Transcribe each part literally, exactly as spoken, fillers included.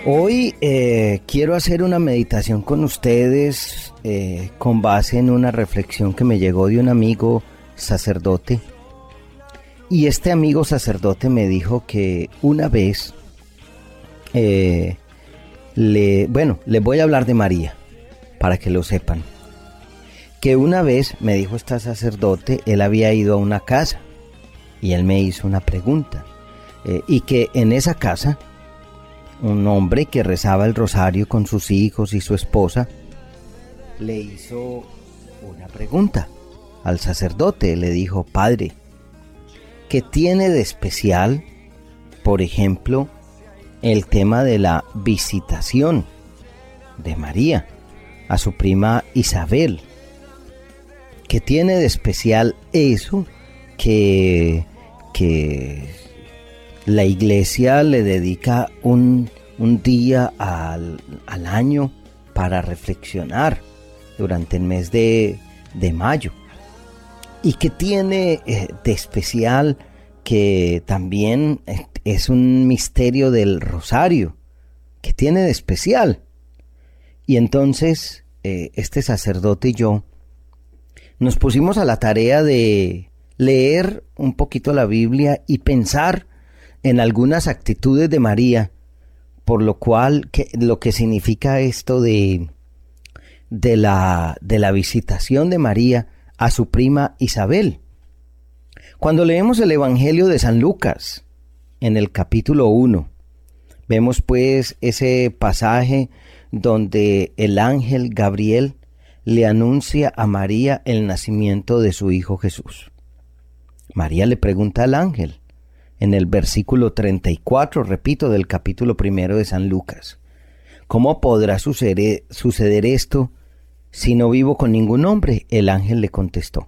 Hoy eh, quiero hacer una meditación con ustedes eh, con base en una reflexión que me llegó de un amigo sacerdote. Y este amigo sacerdote me dijo que una vez, eh, le, bueno, les voy a hablar de María, para que lo sepan. Que una vez, me dijo este sacerdote, él había ido a una casa y él me hizo una pregunta. Eh, y que en esa casa, un hombre que rezaba el rosario con sus hijos y su esposa, le hizo una pregunta al sacerdote. Le dijo: Padre, ¿qué tiene de especial, por ejemplo, el tema de la visitación de María a su prima Isabel? ¿Qué tiene de especial eso que, que la iglesia le dedica un, un día al, al año para reflexionar durante el mes de, de mayo? ¿Y qué tiene eh, de especial que también es un misterio del rosario? ¿Qué tiene de especial? Y entonces eh, este sacerdote y yo nos pusimos a la tarea de leer un poquito la Biblia y pensar en algunas actitudes de María, por lo cual que, lo que significa esto de, de, la, de la visitación de María a su prima Isabel. Cuando leemos el Evangelio de San Lucas, en el capítulo uno, vemos pues ese pasaje donde el ángel Gabriel le anuncia a María el nacimiento de su hijo Jesús. María le pregunta al ángel, en el versículo treinta y cuatro, repito, del capítulo primero de San Lucas: ¿cómo podrá suceder, suceder esto si no vivo con ningún hombre? El ángel le contestó: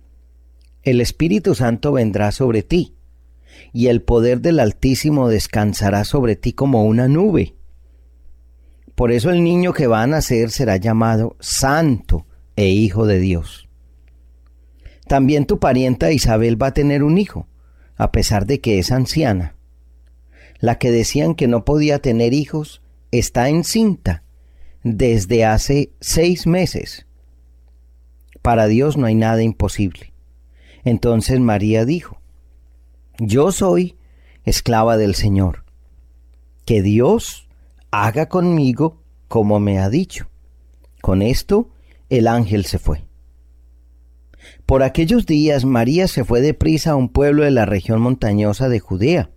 el Espíritu Santo vendrá sobre ti, y el poder del Altísimo descansará sobre ti como una nube. Por eso el niño que va a nacer será llamado Santo e Hijo de Dios. También tu parienta Isabel va a tener un hijo, a pesar de que es anciana. La que decían que no podía tener hijos está encinta desde hace seis meses. Para Dios no hay nada imposible. Entonces María dijo: yo soy esclava del Señor. Que Dios haga conmigo como me ha dicho. Con esto el ángel se fue. Por aquellos días María se fue deprisa a un pueblo de la región montañosa de Judea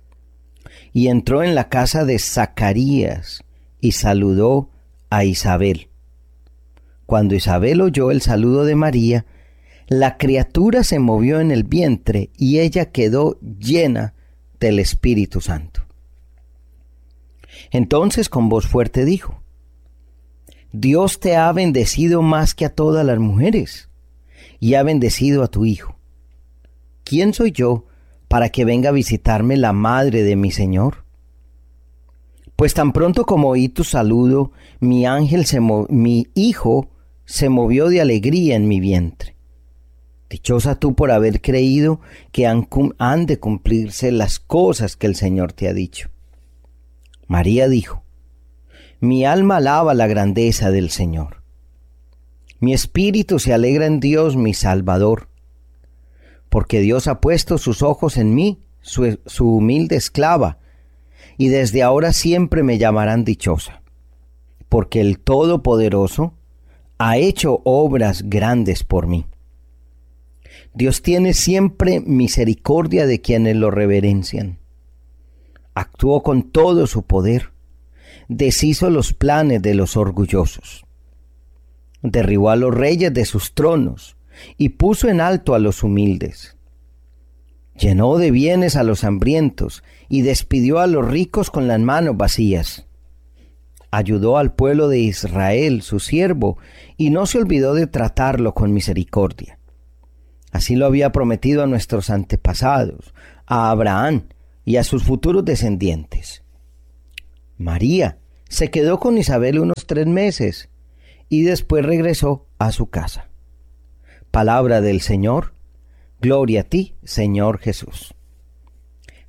y entró en la casa de Zacarías y saludó a Isabel. Cuando Isabel oyó el saludo de María, la criatura se movió en el vientre y ella quedó llena del Espíritu Santo. Entonces con voz fuerte dijo: Dios te ha bendecido más que a todas las mujeres, y ha bendecido a tu hijo. ¿Quién soy yo para que venga a visitarme la madre de mi Señor? Pues tan pronto como oí tu saludo, mi ángel se mo- mi hijo se movió de alegría en mi vientre. Dichosa tú por haber creído que han, cum- han de cumplirse las cosas que el Señor te ha dicho. María dijo: mi alma alaba la grandeza del Señor. Mi espíritu se alegra en Dios mi Salvador, porque Dios ha puesto sus ojos en mí, su, su humilde esclava, y desde ahora siempre me llamarán dichosa, porque el Todopoderoso ha hecho obras grandes por mí. Dios tiene siempre misericordia de quienes lo reverencian. Actuó con todo su poder, deshizo los planes de los orgullosos, derribó a los reyes de sus tronos y puso en alto a los humildes. Llenó de bienes a los hambrientos y despidió a los ricos con las manos vacías. Ayudó al pueblo de Israel, su siervo, y no se olvidó de tratarlo con misericordia. Así lo había prometido a nuestros antepasados, a Abraham y a sus futuros descendientes. María se quedó con Isabel unos tres meses y después regresó a su casa. Palabra del Señor. Gloria a ti, Señor Jesús.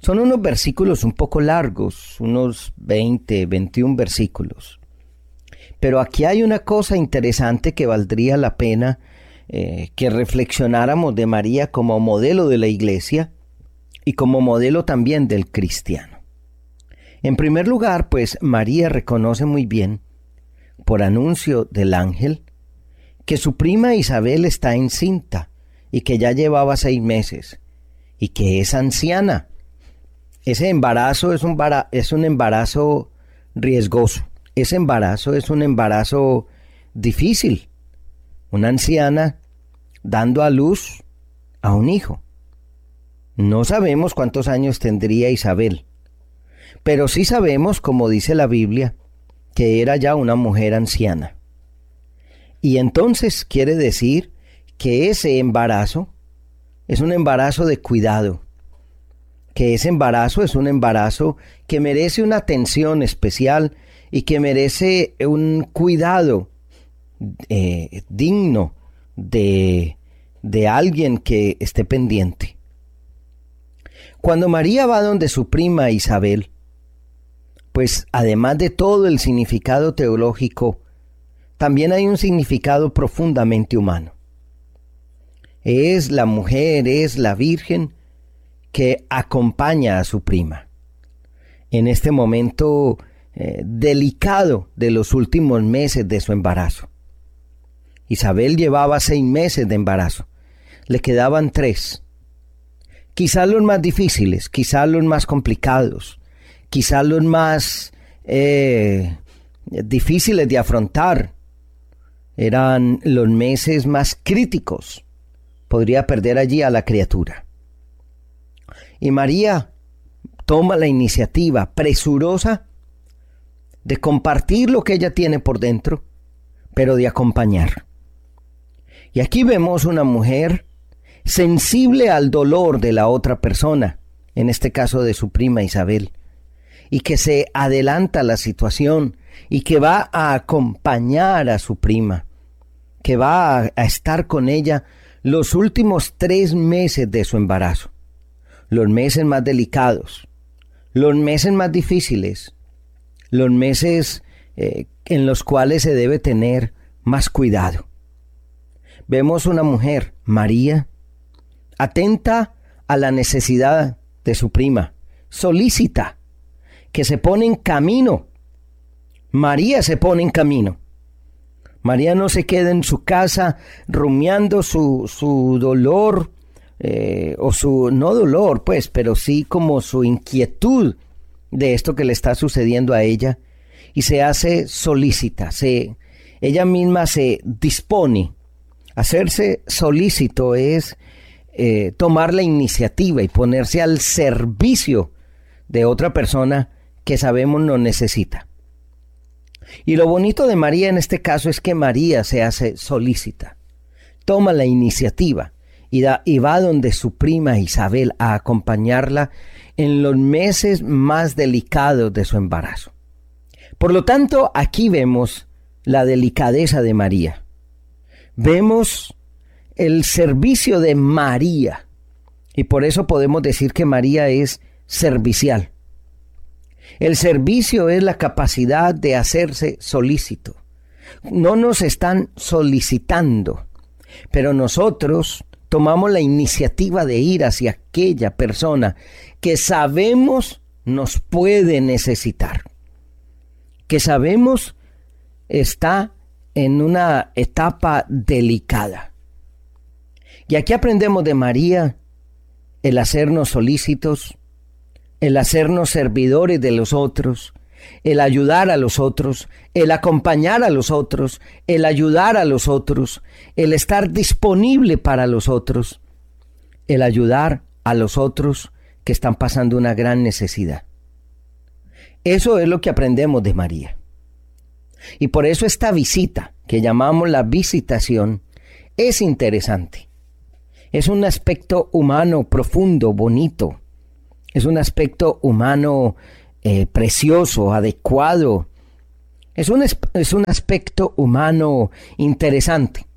Son unos versículos un poco largos, unos veinte, veintiún versículos. Pero aquí hay una cosa interesante que valdría la pena eh, que reflexionáramos de María como modelo de la iglesia y como modelo también del cristiano. En primer lugar, pues María reconoce muy bien, por anuncio del ángel, que su prima Isabel está encinta y que ya llevaba seis meses y que es anciana. Ese embarazo es un, bara- es un embarazo riesgoso. Ese embarazo es un embarazo difícil. Una anciana dando a luz a un hijo. No sabemos cuántos años tendría Isabel, pero sí sabemos, como dice la Biblia, que era ya una mujer anciana. Y entonces quiere decir que ese embarazo es un embarazo de cuidado, que ese embarazo es un embarazo que merece una atención especial y que merece un cuidado eh, digno de, de alguien que esté pendiente. Cuando María va donde su prima Isabel, pues además de todo el significado teológico, también hay un significado profundamente humano. Es la mujer, es la virgen que acompaña a su prima en este momento eh, delicado de los últimos meses de su embarazo. Isabel llevaba seis meses de embarazo, le quedaban tres. Quizás los más difíciles, quizás los más complicados, quizás los más eh, difíciles de afrontar. Eran los meses más críticos. Podría perder allí a la criatura. Y María toma la iniciativa presurosa de compartir lo que ella tiene por dentro, pero de acompañar. Y aquí vemos una mujer sensible al dolor de la otra persona, en este caso de su prima Isabel, y que se adelanta a la situación y que va a acompañar a su prima, que va a, a estar con ella los últimos tres meses de su embarazo, los meses más delicados, los meses más difíciles, los meses eh, en los cuales se debe tener más cuidado. Vemos una mujer, María, atenta a la necesidad de su prima, solícita, que se pone en camino. María se pone en camino. María no se queda en su casa rumiando su, su dolor, eh, o su, no dolor pues, pero sí como su inquietud de esto que le está sucediendo a ella, y se hace solícita, se, ella misma se dispone. Hacerse solícito es eh, tomar la iniciativa y ponerse al servicio de otra persona que sabemos nos necesita. Y lo bonito de María en este caso es que María se hace solícita, toma la iniciativa y, da, y va donde su prima Isabel a acompañarla en los meses más delicados de su embarazo. Por lo tanto, aquí vemos la delicadeza de María. Vemos el servicio de María, y por eso podemos decir que María es servicial. El servicio es la capacidad de hacerse solícito. No nos están solicitando, pero nosotros tomamos la iniciativa de ir hacia aquella persona que sabemos nos puede necesitar, que sabemos está en una etapa delicada. Y aquí aprendemos de María el hacernos solícitos, el hacernos servidores de los otros, el ayudar a los otros, el acompañar a los otros, el ayudar a los otros, el estar disponible para los otros, el ayudar a los otros que están pasando una gran necesidad. Eso es lo que aprendemos de María. Y por eso esta visita, que llamamos la visitación, es interesante. Es un aspecto humano profundo, bonito. Es un aspecto humano eh, precioso, adecuado. Es un, es un aspecto humano interesante.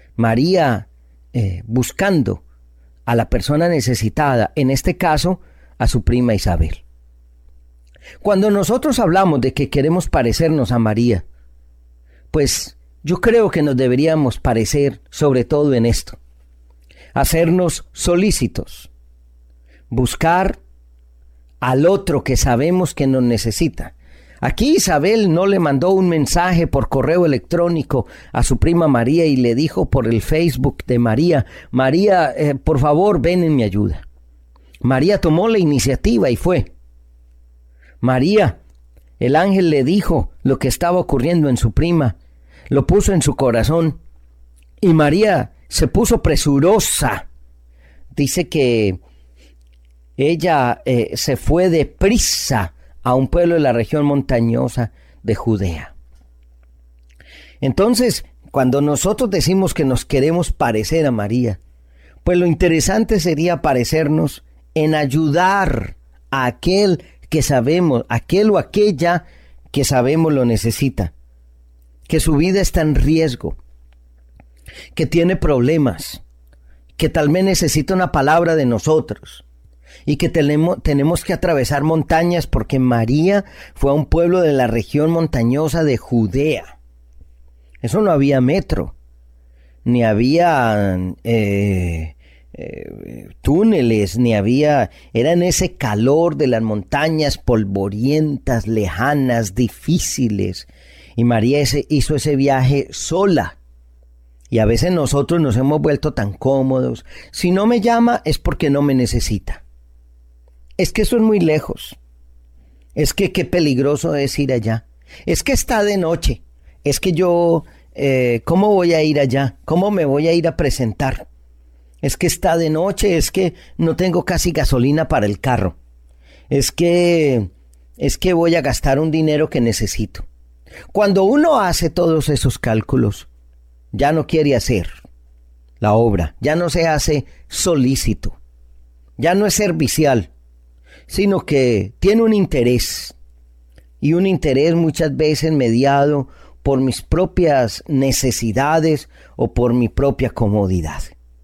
María eh, buscando a la persona necesitada, en este caso a su prima Isabel. Cuando nosotros hablamos de que queremos parecernos a María, pues yo creo que nos deberíamos parecer sobre todo en esto: hacernos solícitos, buscar al otro que sabemos que nos necesita. Aquí Isabel no le mandó un mensaje por correo electrónico a su prima María y le dijo por el Facebook de María: María, eh, por favor, ven en mi ayuda. María tomó la iniciativa y fue. María, el ángel le dijo lo que estaba ocurriendo en su prima, lo puso en su corazón y María se puso presurosa. Dice que ella eh, se fue deprisa a un pueblo de la región montañosa de Judea. Entonces, cuando nosotros decimos que nos queremos parecer a María, pues lo interesante sería parecernos en ayudar a aquel que sabemos, aquel o aquella que sabemos lo necesita, que su vida está en riesgo, que tiene problemas, que tal vez necesita una palabra de nosotros y que tenemos, tenemos que atravesar montañas, porque María fue a un pueblo de la región montañosa de Judea. Eso no había metro, ni había eh, eh, túneles, ni había, era en ese calor de las montañas polvorientas, lejanas, difíciles. Y María ese, hizo ese viaje sola. Y a veces nosotros nos hemos vuelto tan cómodos. Si no me llama es porque no me necesita. Es que eso es muy lejos. Es que qué peligroso es ir allá. Es que está de noche. Es que yo, eh, ¿cómo voy a ir allá? ¿Cómo me voy a ir a presentar? Es que está de noche. Es que no tengo casi gasolina para el carro. Es que, es que voy a gastar un dinero que necesito. Cuando uno hace todos esos cálculos, ya no quiere hacer la obra, ya no se hace solícito, ya no es servicial, sino que tiene un interés, y un interés muchas veces mediado por mis propias necesidades o por mi propia comodidad.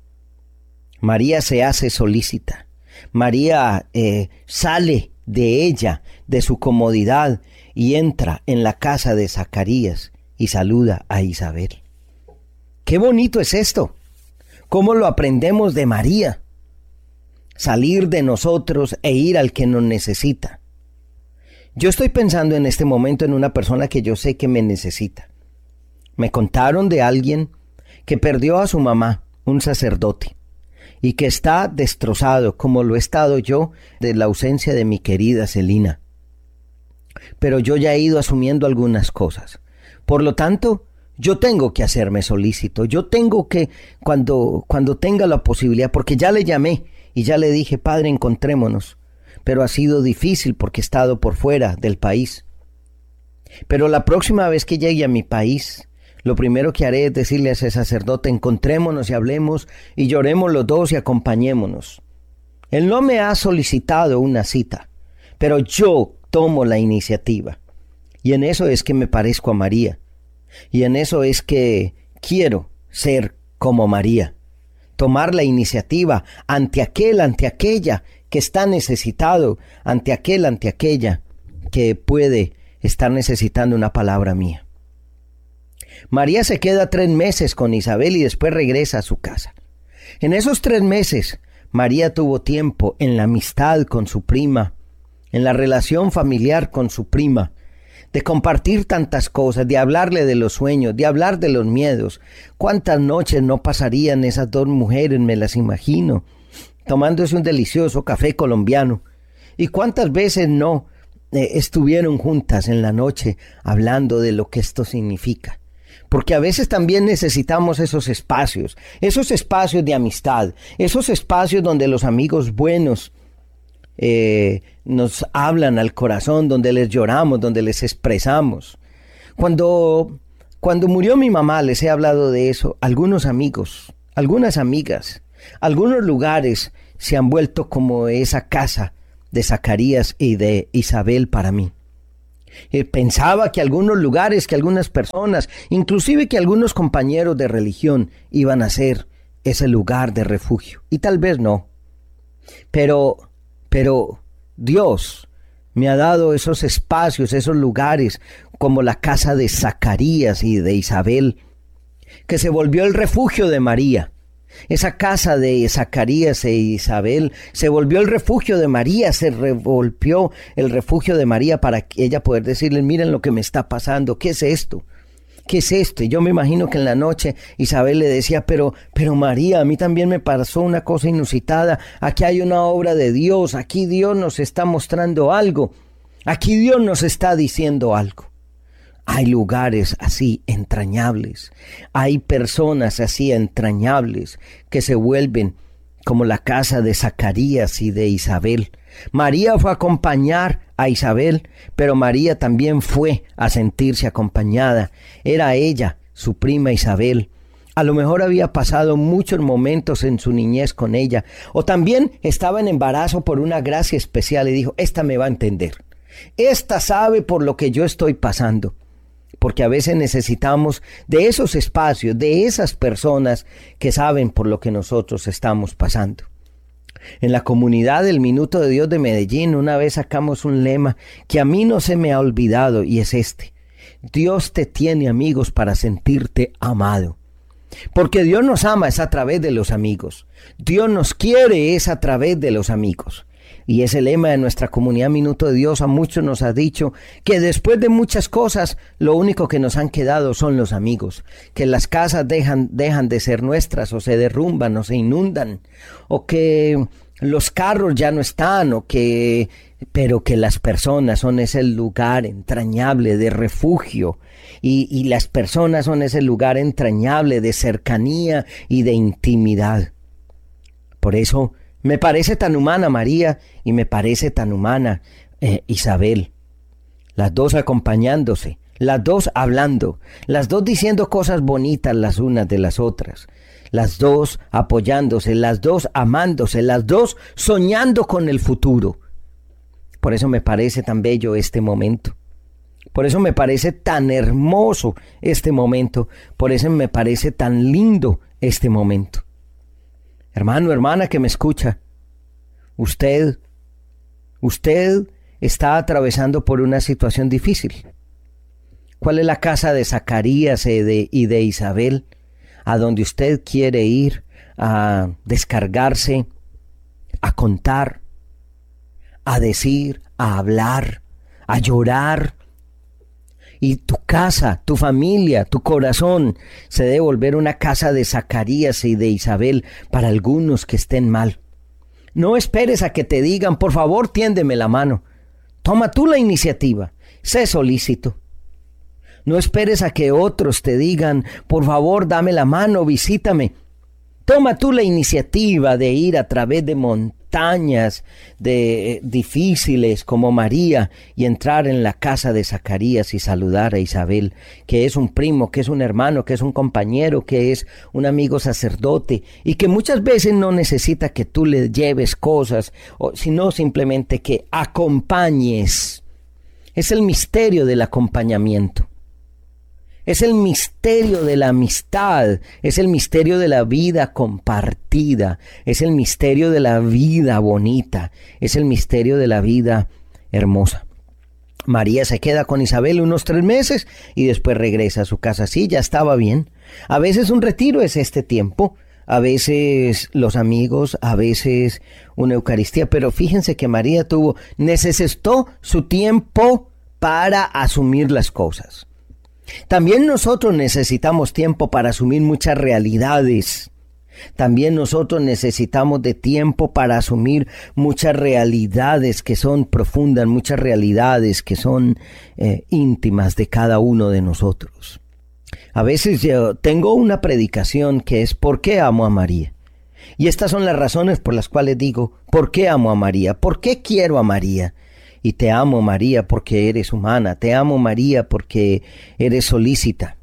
María se hace solícita, María eh, sale de ella, de su comodidad, y entra en la casa de Zacarías y saluda a Isabel. ¡Qué bonito es esto! ¿Cómo lo aprendemos de María? Salir de nosotros e ir al que nos necesita. Yo estoy pensando en este momento en una persona que yo sé que me necesita. Me contaron de alguien que perdió a su mamá, un sacerdote, y que está destrozado, como lo he estado yo, de la ausencia de mi querida Celina. Pero yo ya he ido asumiendo algunas cosas. Por lo tanto, yo tengo que hacerme solícito. Yo tengo que, cuando, cuando tenga la posibilidad, porque ya le llamé y ya le dije: Padre, encontrémonos. Pero ha sido difícil porque he estado por fuera del país. Pero la próxima vez que llegue a mi país, lo primero que haré es decirle a ese sacerdote: encontrémonos y hablemos y lloremos los dos y acompañémonos. Él no me ha solicitado una cita, pero yo tomo la iniciativa. Y en eso es que me parezco a María. Y en eso es que quiero ser como María. Tomar la iniciativa ante aquel, ante aquella que está necesitado, ante aquel, ante aquella que puede estar necesitando una palabra mía. María se queda tres meses con Isabel y después regresa a su casa. En esos tres meses, María tuvo tiempo en la amistad con su prima, en la relación familiar con su prima, de compartir tantas cosas, de hablarle de los sueños, de hablar de los miedos. ¿Cuántas noches no pasarían esas dos mujeres? Me las imagino, tomándose un delicioso café colombiano. ¿Y cuántas veces no eh, estuvieron juntas en la noche hablando de lo que esto significa? Porque a veces también necesitamos esos espacios, esos espacios de amistad, esos espacios donde los amigos buenos Eh, nos hablan al corazón, donde les lloramos, donde les expresamos. Cuando, cuando murió mi mamá, les he hablado de eso. Algunos amigos, algunas amigas, algunos lugares se han vuelto como esa casa de Zacarías y de Isabel para mí. Eh, pensaba que algunos lugares, que algunas personas, inclusive que algunos compañeros de religión iban a ser ese lugar de refugio. Y tal vez no. Pero... Pero Dios me ha dado esos espacios, esos lugares, como la casa de Zacarías y de Isabel, que se volvió el refugio de María. Esa casa de Zacarías e Isabel se volvió el refugio de María, se revolvió el refugio de María para que ella poder decirle, miren lo que me está pasando, ¿qué es esto? ¿Qué es esto? Y yo me imagino que en la noche Isabel le decía, pero, pero María, a mí también me pasó una cosa inusitada, aquí hay una obra de Dios, aquí Dios nos está mostrando algo, aquí Dios nos está diciendo algo. Hay lugares así entrañables, hay personas así entrañables que se vuelven como la casa de Zacarías y de Isabel. María fue a acompañar a Isabel, pero María también fue a sentirse acompañada. Era ella, su prima Isabel. A lo mejor había pasado muchos momentos en su niñez con ella, o también estaba en embarazo por una gracia especial y dijo, esta me va a entender, esta sabe por lo que yo estoy pasando. Porque a veces necesitamos de esos espacios, de esas personas que saben por lo que nosotros estamos pasando. En la comunidad del Minuto de Dios de Medellín una vez sacamos un lema que a mí no se me ha olvidado y es este: Dios te tiene amigos para sentirte amado. Porque Dios nos ama es a través de los amigos. Dios nos quiere es a través de los amigos. Y ese lema de nuestra comunidad Minuto de Dios a muchos nos ha dicho que después de muchas cosas, lo único que nos han quedado son los amigos. Que las casas dejan, dejan de ser nuestras, o se derrumban, o se inundan, o que los carros ya no están, o que, pero que las personas son ese lugar entrañable de refugio. Y, y las personas son ese lugar entrañable de cercanía y de intimidad. Por eso me parece tan humana María y me parece tan humana eh, Isabel. Las dos acompañándose, las dos hablando, las dos diciendo cosas bonitas las unas de las otras, las dos apoyándose, las dos amándose, las dos soñando con el futuro. Por eso me parece tan bello este momento. Por eso me parece tan hermoso este momento. Por eso me parece tan lindo este momento. Hermano, hermana que me escucha, usted, usted está atravesando por una situación difícil. ¿Cuál es la casa de Zacarías y de, y de Isabel a donde usted quiere ir a descargarse, a contar, a decir, a hablar, a llorar? Y tu casa, tu familia, tu corazón se debe volver una casa de Zacarías y de Isabel para algunos que estén mal. No esperes a que te digan, por favor, tiéndeme la mano. Toma tú la iniciativa, sé solícito. No esperes a que otros te digan, por favor, dame la mano, visítame. Toma tú la iniciativa de ir a través de montañas de, eh, difíciles como María y entrar en la casa de Zacarías y saludar a Isabel, que es un primo, que es un hermano, que es un compañero, que es un amigo sacerdote y que muchas veces no necesita que tú le lleves cosas, o, sino simplemente que acompañes. Es el misterio del acompañamiento. Es el misterio de la amistad, es el misterio de la vida compartida, es el misterio de la vida bonita, es el misterio de la vida hermosa. María se queda con Isabel unos tres meses y después regresa a su casa. Sí, ya estaba bien. A veces un retiro es este tiempo, a veces los amigos, a veces una Eucaristía, pero fíjense que María tuvo, necesitó su tiempo para asumir las cosas. También nosotros necesitamos tiempo para asumir muchas realidades. También nosotros necesitamos de tiempo para asumir muchas realidades que son profundas, muchas realidades que son eh, íntimas de cada uno de nosotros. A veces yo tengo una predicación que es ¿por qué amo a María? Y estas son las razones por las cuales digo ¿por qué amo a María? ¿Por qué quiero a María? Y te amo, María, porque eres humana. Te amo, María, porque eres solícita.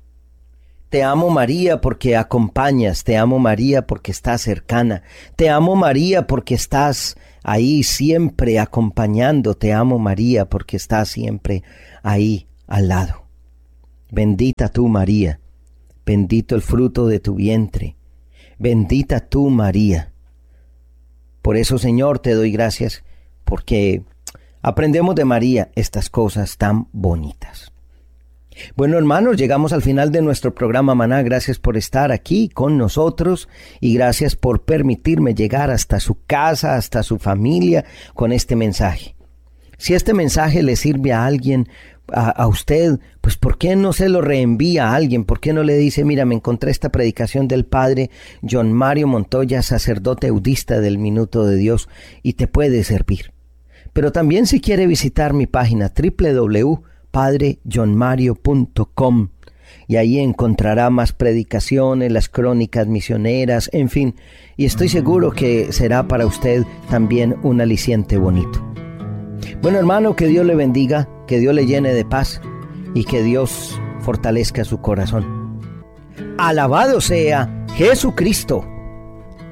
Te amo, María, porque acompañas. Te amo, María, porque estás cercana. Te amo, María, porque estás ahí siempre acompañando. Te amo, María, porque estás siempre ahí al lado. Bendita tú, María. Bendito el fruto de tu vientre. Bendita tú, María. Por eso, Señor, te doy gracias, porque aprendemos de María estas cosas tan bonitas. Bueno, hermanos, llegamos al final de nuestro programa Maná. Gracias por estar aquí con nosotros y gracias por permitirme llegar hasta su casa, hasta su familia con este mensaje. Si este mensaje le sirve a alguien, a, a usted, pues ¿por qué no se lo reenvía a alguien? ¿Por qué no le dice, mira, me encontré esta predicación del padre John Mario Montoya, sacerdote eudista del Minuto de Dios, y te puede servir? Pero también si quiere visitar mi página doble u doble u doble u punto padre john mario punto com y ahí encontrará más predicaciones, las crónicas misioneras, en fin, y estoy seguro que será para usted también un aliciente bonito. Bueno, hermano, que Dios le bendiga, que Dios le llene de paz y que Dios fortalezca su corazón. Alabado sea Jesucristo.